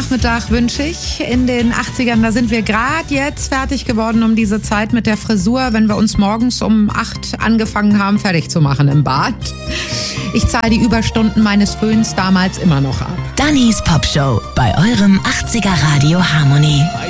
Nachmittag wünsche ich. In den 80ern, da sind wir gerade jetzt fertig geworden um diese Zeit mit der Frisur, wenn wir uns morgens um 8 angefangen haben, fertig zu machen im Bad. Ich zahle die Überstunden meines Föhns damals immer noch ab. Dannys Popshow bei eurem 80er Radio Harmony.